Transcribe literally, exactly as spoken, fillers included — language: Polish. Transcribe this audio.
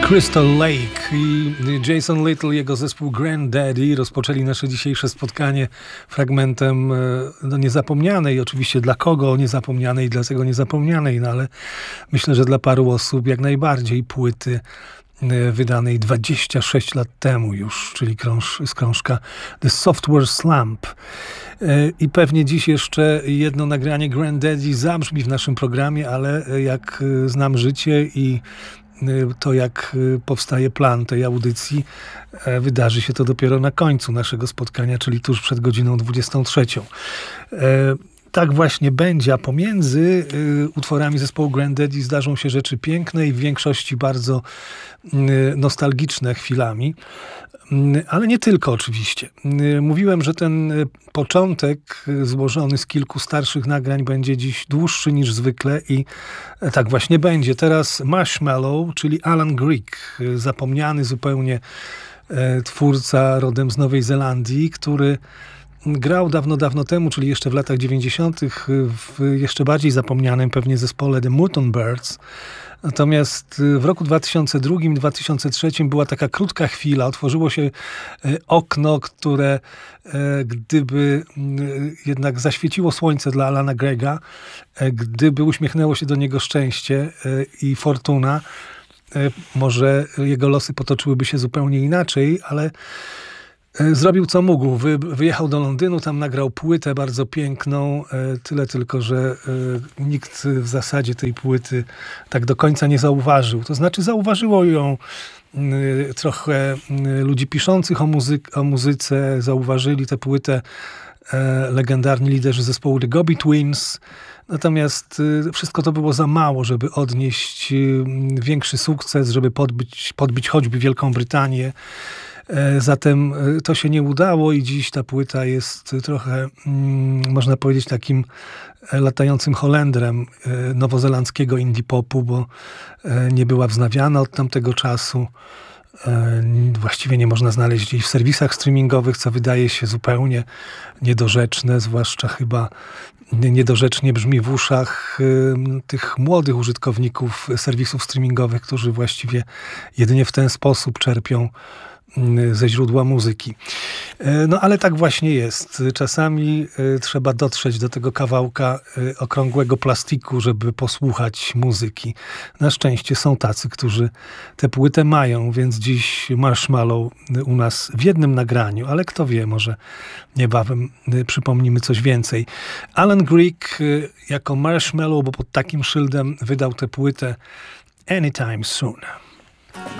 Crystal Lake i Jason Little, jego zespół Granddaddy rozpoczęli nasze dzisiejsze spotkanie fragmentem no, niezapomnianej, oczywiście dla kogo niezapomnianej i dlaczego niezapomnianej, no ale myślę, że dla paru osób jak najbardziej płyty wydanej dwadzieścia sześć lat temu już, czyli krąż, z krążka The Software Slump. I pewnie dziś jeszcze jedno nagranie Granddaddy zabrzmi w naszym programie, ale jak znam życie i to, jak powstaje plan tej audycji, wydarzy się to dopiero na końcu naszego spotkania, czyli tuż przed godziną dwudziestą trzecią. Tak właśnie będzie, a pomiędzy utworami zespołu Granddaddy zdarzą się rzeczy piękne i w większości bardzo nostalgiczne chwilami, ale nie tylko oczywiście. Mówiłem, że ten początek złożony z kilku starszych nagrań będzie dziś dłuższy niż zwykle i tak właśnie będzie. Teraz Marshmallow, czyli Alan Grieg, zapomniany zupełnie twórca rodem z Nowej Zelandii, który grał dawno, dawno temu, czyli jeszcze w latach dziewięćdziesiątych w jeszcze bardziej zapomnianym pewnie zespole The Mutton Birds. Natomiast w roku dwa tysiące drugim, dwa tysiące trzecim była taka krótka chwila, otworzyło się okno, które gdyby jednak zaświeciło słońce dla Alana Grega, gdyby uśmiechnęło się do niego szczęście i fortuna, może jego losy potoczyłyby się zupełnie inaczej, ale zrobił co mógł. Wy, wyjechał do Londynu, tam nagrał płytę bardzo piękną. Tyle tylko, że nikt w zasadzie tej płyty tak do końca nie zauważył. To znaczy zauważyło ją trochę ludzi piszących o, muzyk- o muzyce. Zauważyli tę płytę legendarni liderzy zespołu The Gobi Twins. Natomiast wszystko to było za mało, żeby odnieść większy sukces, żeby podbić, podbić choćby Wielką Brytanię. Zatem to się nie udało i dziś ta płyta jest trochę, można powiedzieć, takim latającym Holendrem nowozelandzkiego indie popu, bo nie była wznawiana od tamtego czasu. Właściwie nie można znaleźć jej w serwisach streamingowych, co wydaje się zupełnie niedorzeczne, zwłaszcza chyba niedorzecznie brzmi w uszach tych młodych użytkowników serwisów streamingowych, którzy właściwie jedynie w ten sposób czerpią ze źródła muzyki. No ale tak właśnie jest. Czasami trzeba dotrzeć do tego kawałka okrągłego plastiku, żeby posłuchać muzyki. Na szczęście są tacy, którzy tę płytę mają, więc dziś Marshmallow u nas w jednym nagraniu, ale kto wie, może niebawem przypomnimy coś więcej. Alan Grieg jako Marshmallow, bo pod takim szyldem wydał tę płytę Anytime Soon.